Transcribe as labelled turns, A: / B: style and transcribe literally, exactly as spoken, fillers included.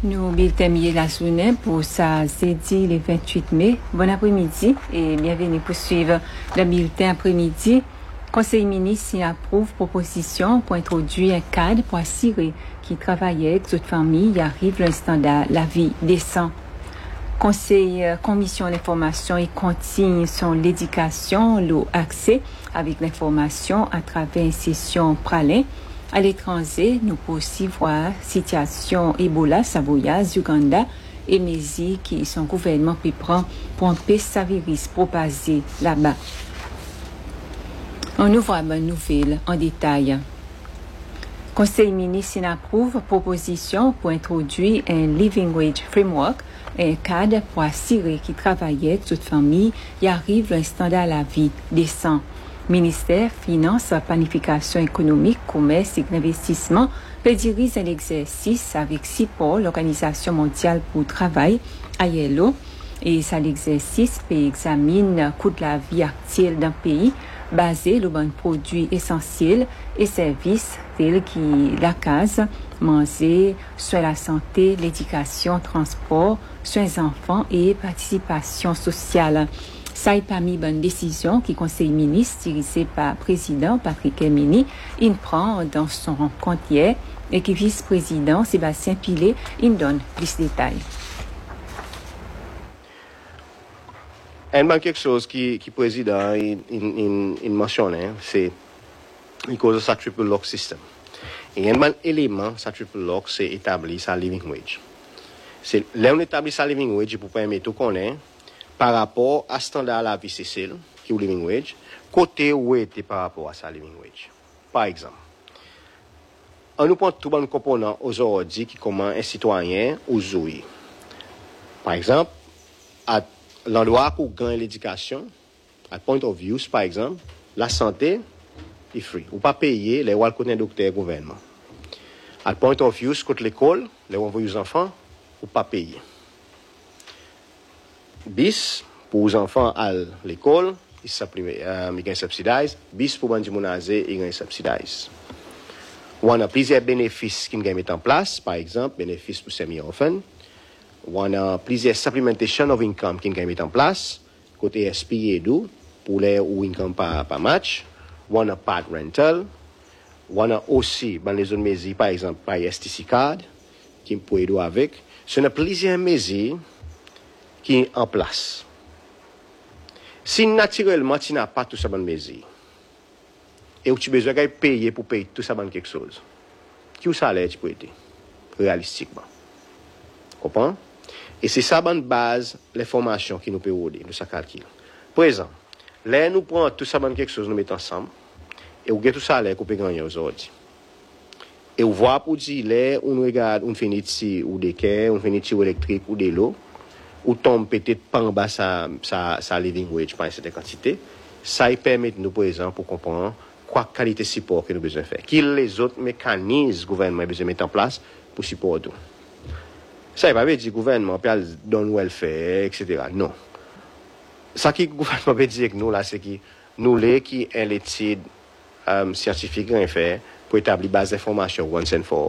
A: nous terminons la journée pour ça, jeudi le vingt-huit mai. Bon après-midi et bienvenue pour suivre le bulletin après-midi. Conseil ministre approuve proposition pour introduire un cadre pour assurer qui travaillait avec toute famille arrive le standard la vie décent. Conseil, euh, commission d'information et continue sur l'éducation, l'accès avec l'information à travers une session pralin. À l'étranger, nous pouvons aussi voir situation Ebola, Savoyas, Uganda et mesures qui son gouvernement peut prendre pour empêcher ce virus propager là-bas. On ouvre une bonne nouvelle en détail. Conseil ministre approuve proposition pour introduire un Living Wage Framework, un cadre pour assurer qui travaillait toute famille y arrive un standard à la vie décent. Ministère Finance, Planification économique, Commerce et Investissement peut diriger l'exercice avec support l'Organisation mondiale pour le travail, I L O, et ça l'exercice peut examiner le coût de la vie actuelle d'un pays basé sur les produits essentiels et services tels que la case, manger, soins la santé, l'éducation, transport, soins des enfants et participation sociale. Ça est parmi bonnes décisions qui Conseil ministre dirigé par le président Patrick Hermini, il prend dans son rencontre hier et qui vice-président Sébastien Pilet, il donne plus de détails.
B: Il y a quelque chose qui le président il, il, il mentionne, c'est il cause ça triple lock system. Et il y a un élément, ça triple lock, c'est établir sa living wage. C'est là on établit sa living wage pour permettre tout qu'on ait par rapport à standard la vie sociale qui est living wage, côté où était par rapport à sa living wage. Par exemple, on nous prend tout bon component aujourd'hui qui comment un citoyen ou jouir. Par exemple, à l'endroit où gagne l'éducation, à point of use, par exemple, la santé est free. Ou pas payer les wall côté docteur gouvernement. À point of use, côté l'école, les envoyer aux enfants, ou pas payer. Bis, pour les enfants à l'école, ils sont subsidisés. Bis, pour les gens ils sont subsidisés. On a plusieurs bénéfices qui nous mettent en place, par exemple, bénéfices pour semi-orphan. On a plusieurs supplementation of income qui nous mettent en place, côté S P et d'où, pour les où income pas, pas match. On a part rental. On a aussi, dans les zones mesures, par exemple, par S T C card, qui peut aider avec. Ce sont plusieurs mesures qui sont en place. Si naturellement tu n'as pas tout ça bonne mesure, et où tu as besoin de payer pour payer tout ça bonne quelque chose, qui est le salaire tu peux aider, réalistiquement. Comprends? Et c'est ça bonne base, les formations qui nous peut aider, nous ça calcule. Par exemple, là nous prenons tout ça bonne quelque chose, nous mettons ensemble, et on gagne tout salaire qu'on peut gagner aujourd'hui. Et on voit pour dire, là, on regarde, on finit ici, ou des quais, on finit ici, ou électrique, ou de l'eau, ou tombe peut-être pas en bas sa, sa, sa living wage par une certaine quantité, ça permet nous, par exemple, pour comprendre quoi qualité de support que nous avons besoin de faire. Quels les autres mécanismes le gouvernement a besoin de mettre en place pour supporter. Ça ne veut pas dire que le gouvernement peut donner le welfare, et cetera. Non. Ça que le gouvernement peut dire que nous, là, c'est que nous, les qui ont l'étude euh, scientifique qu'on fait pour établir base d'information once and for all.